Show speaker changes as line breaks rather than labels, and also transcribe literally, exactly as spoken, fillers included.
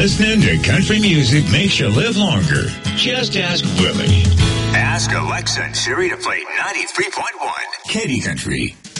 Listening to country music makes you live longer. Just ask Willie.
Ask Alexa and Siri to play ninety-three point one Katy Country.